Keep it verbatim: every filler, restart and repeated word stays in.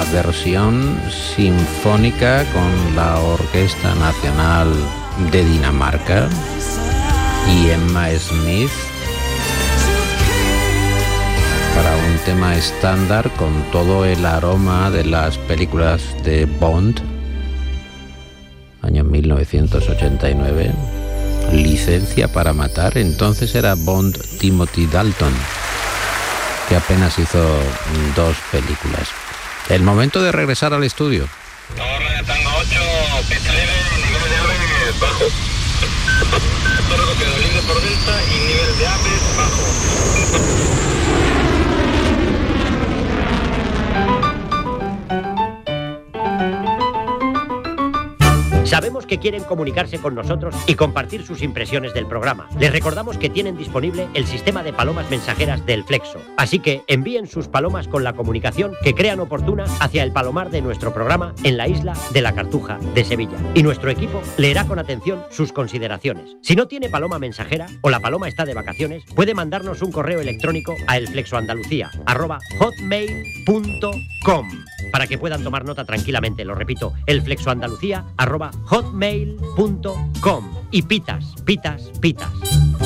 versión sinfónica con la Orquesta Nacional de Dinamarca y Emma Smith para un tema estándar con todo el aroma de las películas de Bond, año mil novecientos ochenta y nueve, Licencia para matar. Entonces era Bond Timothy Dalton, que apenas hizo dos películas. El momento de regresar al estudio. Torre de Tango ocho, pista libre, nivel de aves bajo. Torre copiado, libre por delta y nivel de aves bajo. Sabemos que quieren comunicarse con nosotros y compartir sus impresiones del programa. Les recordamos que tienen disponible el sistema de palomas mensajeras del Flexo. Así que envíen sus palomas con la comunicación que crean oportuna hacia el palomar de nuestro programa en la isla de la Cartuja de Sevilla. Y nuestro equipo leerá con atención sus consideraciones. Si no tiene paloma mensajera o la paloma está de vacaciones, puede mandarnos un correo electrónico a elflexoandalucía arroba hotmail punto com para que puedan tomar nota tranquilamente. Lo repito, elflexoandalucía arroba hotmail punto com. Y pitas, pitas, pitas.